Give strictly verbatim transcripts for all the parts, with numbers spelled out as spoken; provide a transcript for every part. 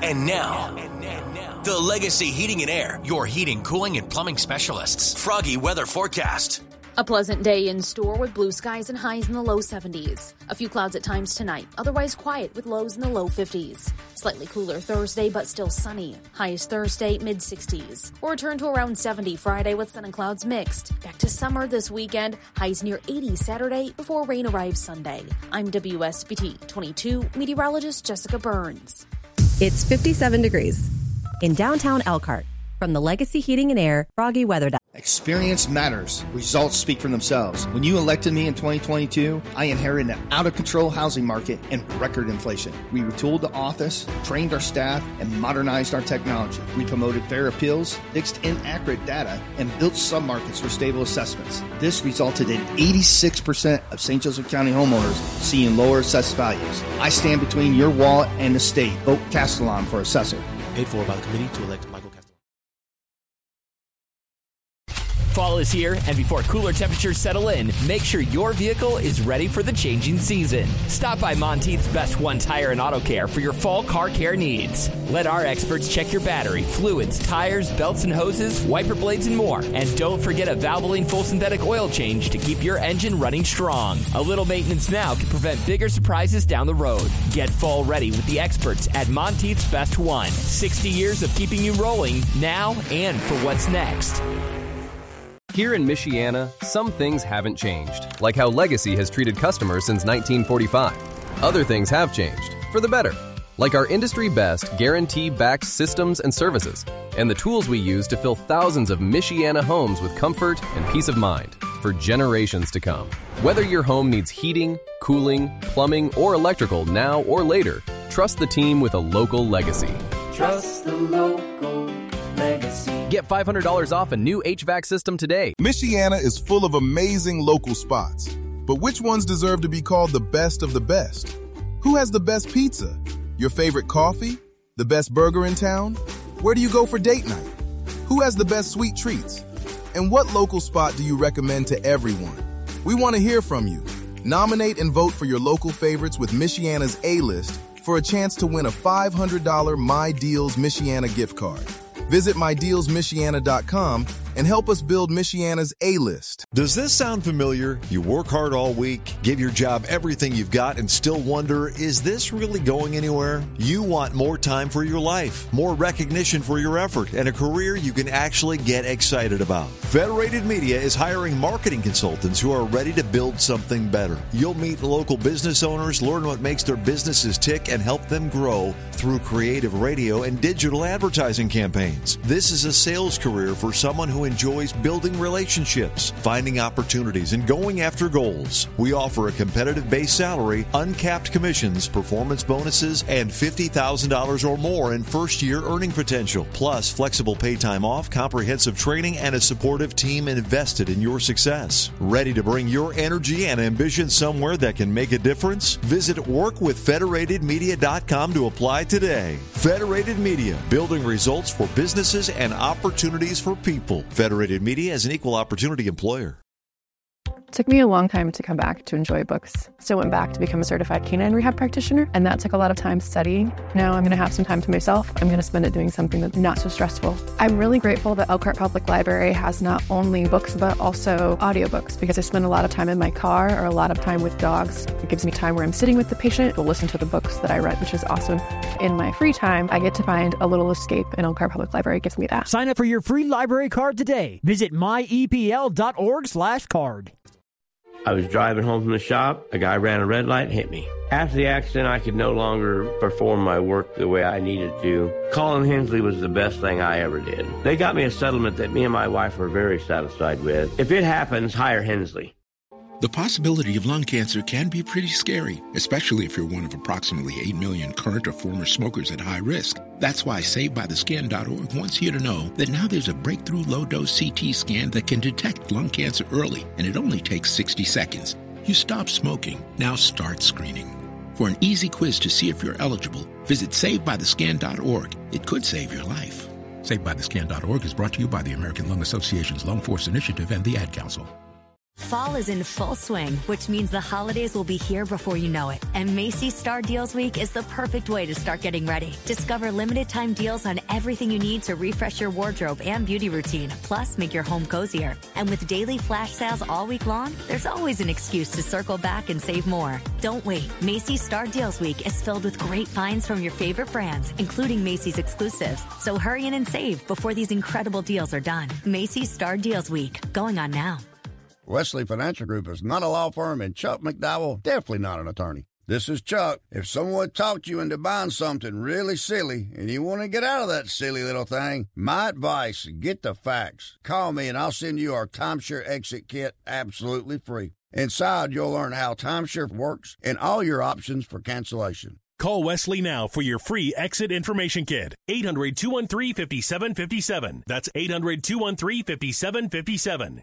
And now, the Legacy Heating and Air, your heating, cooling, and plumbing specialists. Froggy weather forecast. A pleasant day in store with blue skies and highs in the low seventies. A few clouds at times tonight, otherwise quiet with lows in the low fifties. Slightly cooler Thursday, but still sunny. Highs Thursday, mid sixties. We'll return to around seventy Friday with sun and clouds mixed. Back to summer this weekend, highs near eighty Saturday before rain arrives Sunday. I'm W S B T twenty-two meteorologist Jessica Burns. It's fifty-seven degrees in downtown Elkhart. From the Legacy Heating and Air Froggy Weather. Experience matters. Results speak for themselves. When you elected me in twenty twenty-two, I inherited an out-of-control housing market and record inflation. We retooled the office, trained our staff, and modernized our technology. We promoted fair appeals, fixed inaccurate data, and built submarkets for stable assessments. This resulted in eighty-six percent of Saint Joseph County homeowners seeing lower assessed values. I stand between your wallet and the state. Vote Castellon for assessor. Paid for by the committee to elect Michael Castellon. Fall is here, and before cooler temperatures settle in, make sure your vehicle is ready for the changing season. Stop by Monteith's Best One Tire and Auto Care for your fall car care needs. Let our experts check your battery, fluids, tires, belts and hoses, wiper blades, and more. And don't forget a Valvoline full synthetic oil change to keep your engine running strong. A little maintenance now can prevent bigger surprises down the road. Get fall ready with the experts at Monteith's Best One. sixty years of keeping you rolling now and for what's next. Here in Michiana, some things haven't changed, like how Legacy has treated customers since nineteen forty-five. Other things have changed, for the better, like our industry-best guarantee-backed systems and services, and the tools we use to fill thousands of Michiana homes with comfort and peace of mind for generations to come. Whether your home needs heating, cooling, plumbing, or electrical now or later, trust the team with a local Legacy. Trust the local Legacy. Get five hundred dollars off a new H V A C system today. Michiana is full of amazing local spots, but which ones deserve to be called the best of the best? Who has the best pizza? Your favorite coffee? The best burger in town? Where do you go for date night? Who has the best sweet treats? And what local spot do you recommend to everyone? We want to hear from you. Nominate and vote for your local favorites with Michiana's A-List for a chance to win a five hundred dollars My Deals Michiana gift card. Visit my deals michiana dot com and help us build Michiana's A-List. Does this sound familiar? You work hard all week, give your job everything you've got, and still wonder, is this really going anywhere? You want more time for your life, more recognition for your effort, and a career you can actually get excited about. Federated Media is hiring marketing consultants who are ready to build something better. You'll meet local business owners, learn what makes their businesses tick, and help them grow through creative radio and digital advertising campaigns. This is a sales career for someone who enjoys building relationships, finding opportunities, and going after goals. We offer a competitive base salary, uncapped commissions, performance bonuses, and fifty thousand dollars or more in first-year earning potential, plus flexible pay time off, comprehensive training, and a supportive team invested in your success. Ready to bring your energy and ambition somewhere that can make a difference? Visit work with federated media dot com to apply today. Federated Media, building results for businesses and opportunities for people. Federated Media is an equal opportunity employer. It took me a long time to come back to enjoy books. So I went back to become a certified canine rehab practitioner, and that took a lot of time studying. Now I'm going to have some time to myself. I'm going to spend it doing something that's not so stressful. I'm really grateful that Elkhart Public Library has not only books, but also audiobooks, because I spend a lot of time in my car or a lot of time with dogs. It gives me time where I'm sitting with the patient to listen to the books that I read, which is awesome. In my free time, I get to find a little escape, and Elkhart Public Library gives me that. Sign up for your free library card today. Visit my e p l dot org slash card. I was driving home from the shop. A guy ran a red light and hit me. After the accident, I could no longer perform my work the way I needed to. Calling Hensley was the best thing I ever did. They got me a settlement that me and my wife were very satisfied with. If it happens, hire Hensley. The possibility of lung cancer can be pretty scary, especially if you're one of approximately eight million current or former smokers at high risk. That's why Saved By The Skin dot org wants you to know that now there's a breakthrough low-dose C T scan that can detect lung cancer early, and it only takes sixty seconds. You stop smoking, now start screening. For an easy quiz to see if you're eligible, visit Saved By The Skin dot org. It could save your life. Saved By The Skin dot org is brought to you by the American Lung Association's Lung Force Initiative and the Ad Council. Fall is in full swing, which means the holidays will be here before you know it. And Macy's Star Deals Week is the perfect way to start getting ready. Discover limited time deals on everything you need to refresh your wardrobe and beauty routine, plus make your home cozier. And with daily flash sales all week long, there's always an excuse to circle back and save more. Don't wait. Macy's Star Deals Week is filled with great finds from your favorite brands, including Macy's exclusives. So hurry in and save before these incredible deals are done. Macy's Star Deals Week, going on now. Wesley Financial Group is not a law firm, and Chuck McDowell definitely not an attorney. This is Chuck. If someone talked you into buying something really silly and you want to get out of that silly little thing, my advice, get the facts. Call me and I'll send you our timeshare exit kit absolutely free. Inside, you'll learn how timeshare works and all your options for cancellation. Call Wesley now for your free exit information kit. eight hundred, two one three, five seven five seven. That's eight hundred, two one three, five seven five seven.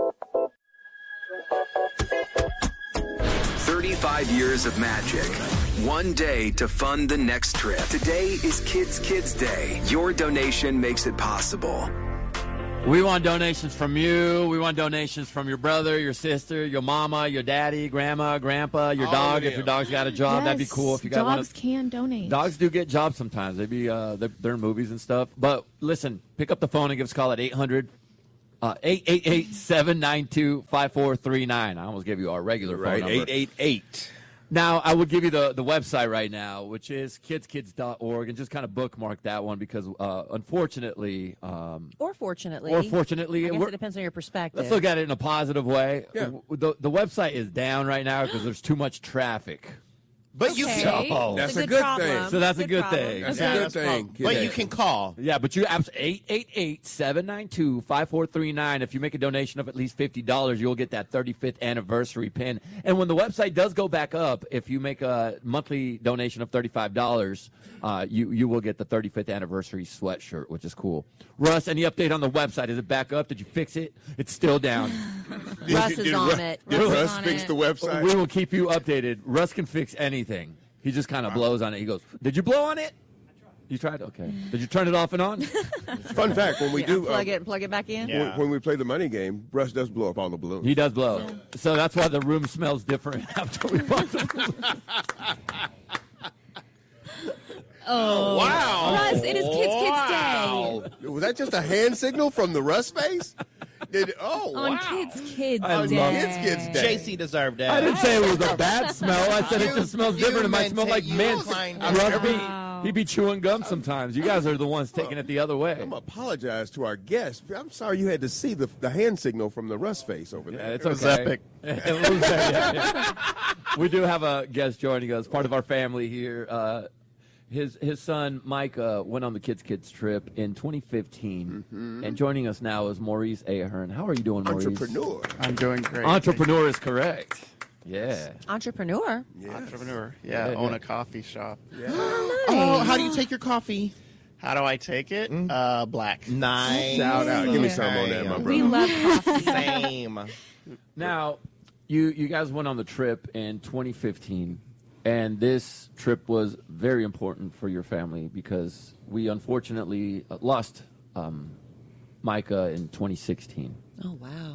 thirty-five years of magic. One day to fund the next trip. Today is Kids Kids Day. Your donation makes it possible. We want donations from you. We want donations from your brother, your sister, your mama, your daddy, grandma, grandpa, your All dog. If your dog's got a job, Yes, that'd be cool. If you got one dogs of, can donate. dogs do get jobs sometimes. They be uh, they're, they're in movies and stuff. But listen, pick up the phone and give us a call at eight hundred, eight eight eight, seven nine two, five four three nine. I almost gave you our regular Right, phone number. eight eight eight. Now, I would give you the, the website right now, which is kids kids dot org, and just kind of bookmark that one because, uh, unfortunately, um, Or fortunately. Or fortunately, I guess we're- it depends on your perspective. let's look at it in a positive way. Yeah. The, the website is down right now because there's too much traffic. But you Okay. can. So- That's a good thing. So that's a Good good problem. thing. That's Okay. a good thing. But Yeah. you can call. Yeah, but you abs eight eight eight, seven nine two, five four three nine. If you make a donation of at least fifty dollars, you'll get that thirty-fifth anniversary pin. And when the website does go back up, if you make a monthly donation of thirty-five dollars, uh, you, you will get the thirty-fifth anniversary sweatshirt, which is cool. Russ, any update on the website? Is it back up? Did you fix it? It's still down. Russ is on it. Did Russ is Russ on fix it. the website? We will keep you updated. Russ can fix anything. He just kind of blows on it. He goes, "Did you blow on it? You tried? Okay. Did you turn it off and on?" Fun fact, when we Yeah, do plug uh, it, plug it back in. when, when we play the money game, Russ does blow up all the balloons. He does blow. So that's why the room smells different after we bought the balloons. Oh, wow. Russ, it is Kids Wow. Kids Day. Was that just a hand signal from the Russ face? Did, oh, On wow. Kids Kids I Day. love Kids Kids Day. J C deserved that. I didn't say it was a bad smell. I said it just smells You different. It might meant smell it. like You mint. inclined Russ it. be, Wow. he be chewing gum sometimes. You guys are the ones taking it the other way. I'm going to apologize to our guests. I'm sorry you had to see the, the hand signal from the Russ face over there. Yeah, it's It was okay. epic. It was, yeah, yeah. We do have a guest joining us, part of our family here. Uh, his his son Mike uh, went on the Kids Kids trip in twenty fifteen, Mhm. and joining us now is Maurice Ahern. How are you doing, Maurice? Entrepreneur. I'm doing great. Entrepreneur is correct. Yeah. Entrepreneur. Yes. Entrepreneur. Yeah, Yeah, own yeah. a coffee shop. Yeah. Oh, how do you take your coffee? How do I take it? Uh, black. Nice. Shout out. Give me some on that, my We brother. love coffee. Same. Now, you you guys went on the trip in twenty fifteen, and this trip was very important for your family because we unfortunately uh, lost um, Micah in twenty sixteen. Oh, wow.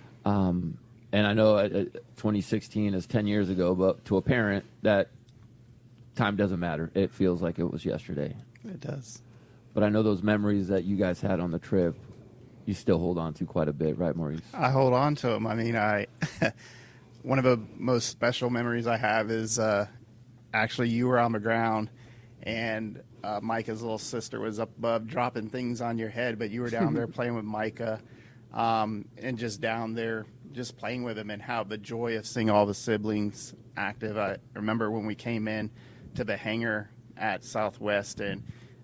Um, and I know uh, uh, twenty sixteen is ten years ago, but to a parent, that time doesn't matter. It feels like it was yesterday. It does. But I know those memories that you guys had on the trip, you still hold on to quite a bit, right, Maurice? I hold on to them. I mean, I one of the most special memories I have is uh, actually you were on the ground, and uh, Micah's little sister was up above dropping things on your head, but you were down there playing with Micah, um, and just down there just playing with him, and how the joy of seeing all the siblings active. I remember when we came in to the hangar at Southwest, and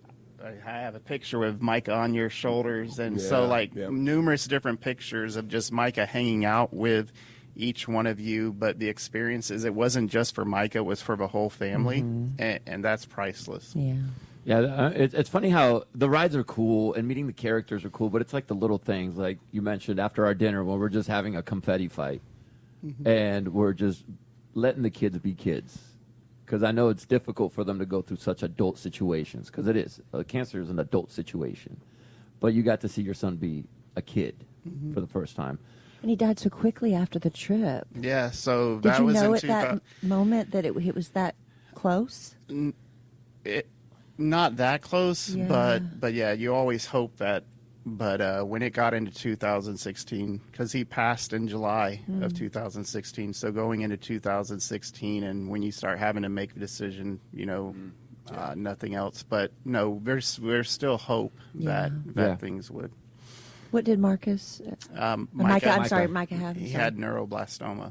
I have a picture with Micah on your shoulders, and so Yeah, like yeah. numerous different pictures of just Micah hanging out with each one of you. But the experiences, it wasn't just for Micah, it was for the whole family, Mhm. and, and that's priceless. Yeah. Yeah, uh, it, it's funny how the rides are cool and meeting the characters are cool, but it's like the little things, like you mentioned after our dinner when we're just having a confetti fight, Mhm. and we're just letting the kids be kids. Because I know it's difficult for them to go through such adult situations, because it is. Uh, cancer is an adult situation. But you got to see your son be a kid Mhm. for the first time. And he died so quickly after the trip. Yeah, so Did that you was know in at two that thousand moment that it, it was that close? It, not that close, Yeah. but but yeah, you always hope that. But uh, when it got into two thousand sixteen, because he passed in July Mm. of two thousand sixteen, so going into two thousand sixteen, and when you start having to make a decision, you know, uh, nothing else. But no, there's there's still hope that Yeah. that Yeah. things would. What did Marcus? Um, Uh, Micah, I'm sorry, Micah had. He sorry. had neuroblastoma.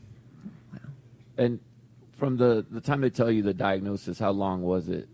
And from the, the time they tell you the diagnosis, how long was it?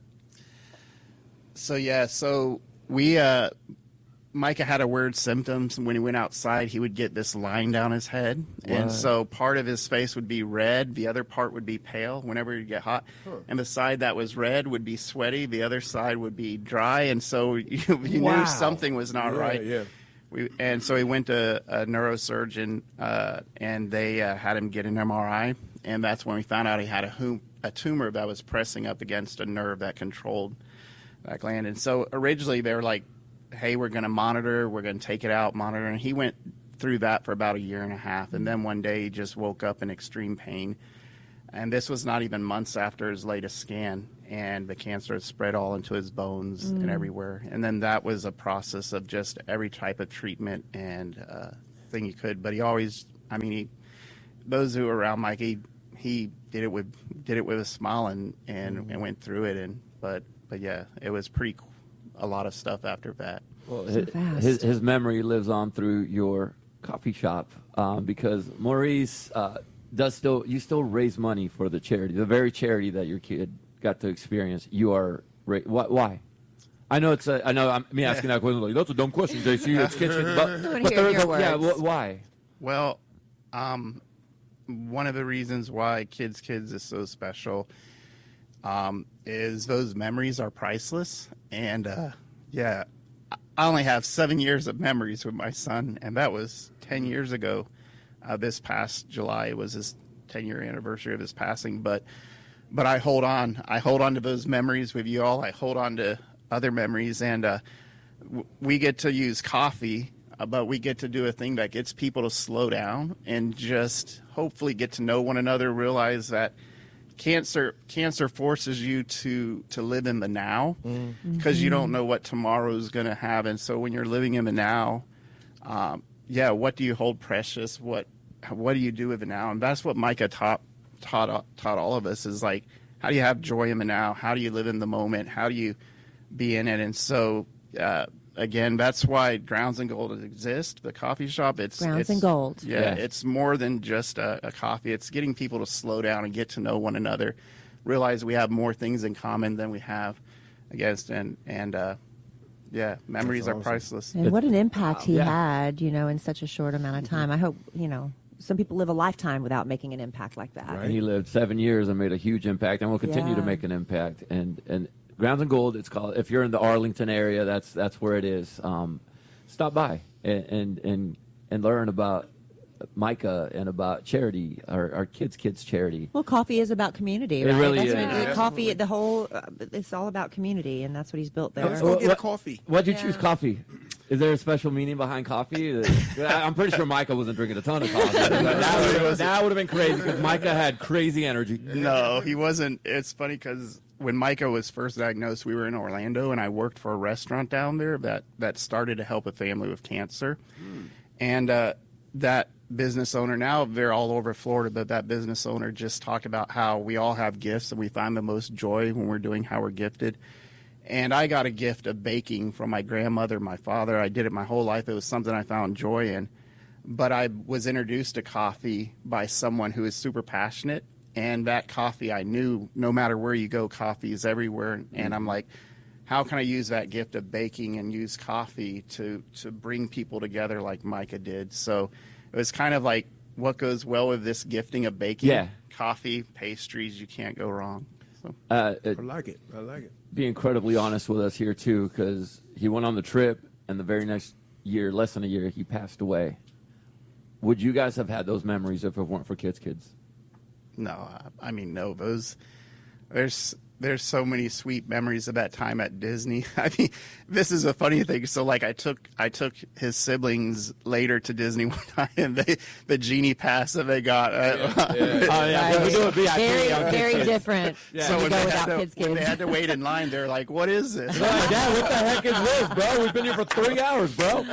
So yeah, so we uh Micah had a weird symptoms. When he went outside, he would get this line down his head, and What? so part of his face would be red, the other part would be pale whenever he'd get hot, and the side that was red would be sweaty, the other side would be dry, and so you, you Wow. knew something was not Yeah, right. yeah. We, and so he went to a neurosurgeon, uh, and they uh, had him get an M R I, and that's when we found out he had a, hum- a tumor that was pressing up against a nerve that controlled that gland. And so originally they were like, hey, we're going to monitor, we're going to take it out, monitor. And he went through that for about a year and a half. And then one day he just woke up in extreme pain. And this was not even months after his latest scan. And the cancer had spread all into his bones and Mm. everywhere. And then that was a process of just every type of treatment and uh, thing you could. But he always, I mean, he, those who were around Mike, he, he did it with did it with a smile and, and, and went through it. And but but yeah, it was pretty cool. A lot of stuff after that. Well, his, his his memory lives on through your coffee shop um, because Maurice uh, does still you still raise money for the charity, the very charity that your kid got to experience. You are ra- why? why? I know it's a, I know I'm me asking that question like that's a dumb question, J C. It's kitchen, but, I wanna but hear there is your a, yeah. words. Wh- why? Well, um, one of the reasons why Kids Kids is so special um, is those memories are priceless. And uh, yeah, I only have seven years of memories with my son, and that was ten years ago. Uh, this past July was his ten-year anniversary of his passing. But but I hold on. I hold on to those memories with you all. I hold on to other memories, and uh, w- we get to use coffee. Uh, but we get to do a thing that gets people to slow down and just hopefully get to know one another, realize that cancer cancer forces you to, to live in the now because Mm. you don't know what tomorrow is going to have. And so when you're living in the now, um, yeah, what do you hold precious? What what do you do with it now? And that's what Micah taught, taught, taught all of us is like, how do you have joy in the now? How do you live in the moment? How do you be in it? And so, uh, again, that's why Grounds and Gold exists. The coffee shop, it's Grounds it's, and Gold. Yeah, Yeah. it's more than just a, a coffee. It's getting people to slow down and get to know one another, realize we have more things in common than we have against, and and uh, yeah, memories are priceless. And what an impact he Yeah. had, you know, in such a short amount of time. I hope, you know, some people live a lifetime without making an impact like that. And he lived seven years and made a huge impact, and will continue to Yeah. make an impact. And and Grounds and Gold, it's called. If you're in the Arlington area, that's that's where it is. Um, stop by and, and and and learn about Micah and about charity, our, our kids' kids charity. Well, coffee is about community, It right? really that's is. What, Yeah. the coffee, the whole, uh, it's all about community, and that's what he's built there. What- coffee. Why'd you Yeah. choose coffee? Is there a special meaning behind coffee? I- I'm pretty sure Micah wasn't drinking a ton of coffee. that would that would have been crazy because Micah had crazy energy. No, he wasn't. It's funny because when Micah was first diagnosed, we were in Orlando, and I worked for a restaurant down there that, that started to help a family with cancer. And uh, that business owner, now they're all over Florida, but that business owner just talked about how we all have gifts and we find the most joy when we're doing how we're gifted. And I got a gift of baking from my grandmother, my father. I did it my whole life. It was something I found joy in. But I was introduced to coffee by someone who is super passionate. And that coffee, I knew no matter where you go, coffee is everywhere. And I'm like, how can I use that gift of baking and use coffee to, to bring people together like Micah did? So it was kind of like what goes well with this gifting of baking. Yeah. Coffee, pastries, you can't go wrong. So. Uh, I like it. I like it. Be incredibly honest with us here too, because he went on the trip, and the very next year, less than a year, he passed away. Would you guys have had those memories if it weren't for Kids Kids? No, I mean, no, those, there's, there's so many sweet memories of that time at Disney. I mean, this is a funny thing. So, like, I took I took his siblings later to Disney one time, and they, the Genie Pass that they got. Uh, Yeah, yeah. Oh, yeah. Right. We do a V I P Very, on very Kids. different. Yeah. So when when you they, go had without to, kids, when kids. they had to wait in line, they're like, "What is this?" Like, Dad, what the heck is this, bro? We've been here for three hours, bro.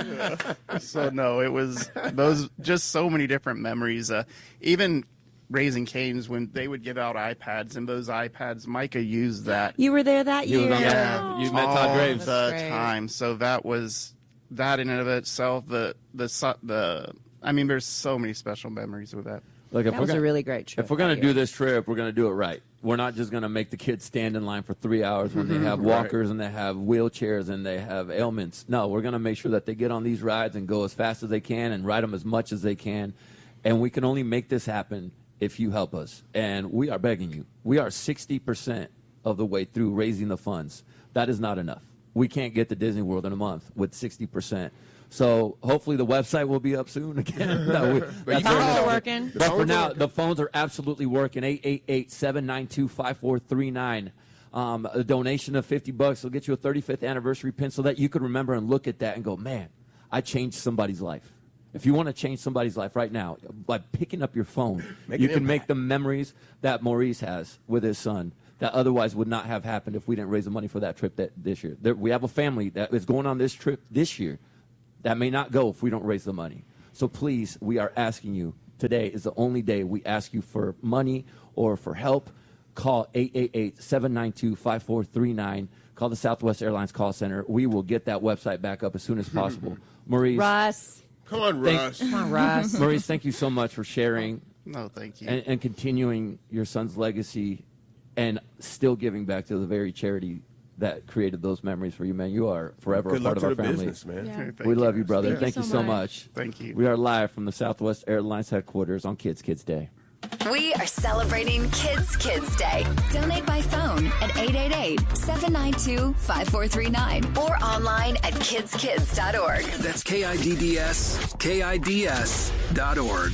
So no, it was those just so many different memories. Uh, even Raising Cane's, when they would give out iPads, and those iPads, Micah used that. You were there that You year. was on Yeah, You met Todd all Graves. the That's great. time. So that was that in and of itself. The the su- the I mean, there's so many special memories with that. Look, if That we're was gonna, a really great trip. If we're going that to do year. this trip, we're going to do it right. We're not just going to make the kids stand in line for three hours when they have walkers and they have wheelchairs and they have ailments. No, we're going to make sure that they get on these rides and go as fast as they can and ride them as much as they can. And we can only make this happen if you help us. And we are begging you. We are sixty percent of the way through raising the funds. That is not enough. We can't get to Disney World in a month with sixty percent. So hopefully the website will be up soon again. No, we, that's phones right. are working. But for now, the phones are absolutely working. eight eight eight, seven nine two, five four three nine. Um, a donation of fifty bucks will get you a thirty-fifth anniversary pin so that you can remember and look at that and go, man, I changed somebody's life. If you want to change somebody's life right now, by picking up your phone, Make you an can make impact. the memories that Maurice has with his son that otherwise would not have happened if we didn't raise the money for that trip that this year. There, we have a family that is going on this trip this year that may not go if we don't raise the money. So please, we are asking you, today is the only day we ask you for money or for help. Call eight eight eight, seven nine two, five four three nine. Call the Southwest Airlines call center. We will get that website back up as soon as possible. Maurice. Russ. Come on, Thank- Russ. Come on, Russ. Maurice, thank you so much for sharing No, thank you. and, and continuing your son's legacy and still giving back to the very charity that created those memories for you, man. You are forever Good a part luck of to our the family. business, man. Yeah. Thank We love you, brother. Thank Thank you you so so much. much. Thank you. We are live from the Southwest Airlines headquarters on Kids Kids Day. We are celebrating Kids Kids Day. Donate by phone at eight eight eight, seven nine two, five four three nine or online at kids kids dot org. That's K I D D S, K I D S dot org.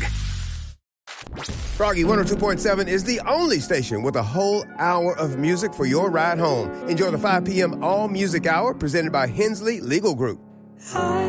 Froggy one oh two point seven is the only station with a whole hour of music for your ride home. Enjoy the five p.m. All Music Hour presented by Hensley Legal Group.